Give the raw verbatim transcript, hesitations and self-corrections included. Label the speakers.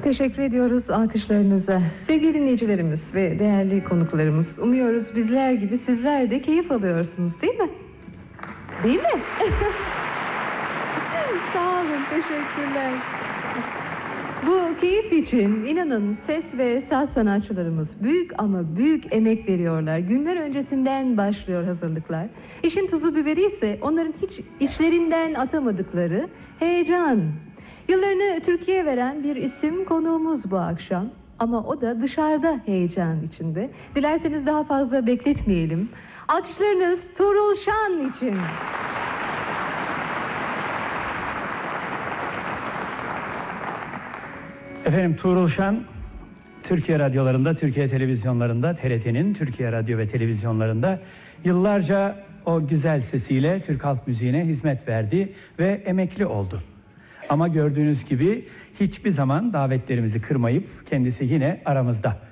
Speaker 1: teşekkür ediyoruz alkışlarınıza. Sevgili dinleyicilerimiz ve değerli konuklarımız, umuyoruz bizler gibi sizler de keyif alıyorsunuz, değil mi? Değil mi? Sağ olun, teşekkürler. Bu keyif için inanın ses ve saz sanatçılarımız büyük ama büyük emek veriyorlar. Günler öncesinden başlıyor hazırlıklar. İşin tuzu biberi ise onların hiç içlerinden atamadıkları heyecan. Yıllarını Türkiye'ye veren bir isim konuğumuz bu akşam. Ama o da dışarıda heyecan içinde. Dilerseniz daha fazla bekletmeyelim. Alkışlarınız Tuğrul Şan için.
Speaker 2: Efendim, Tuğrul Şan, Türkiye radyolarında, Türkiye televizyonlarında, T R T'nin Türkiye radyo ve televizyonlarında yıllarca o güzel sesiyle Türk halk müziğine hizmet verdi ve emekli oldu. Ama gördüğünüz gibi hiçbir zaman davetlerimizi kırmayıp kendisi yine aramızda.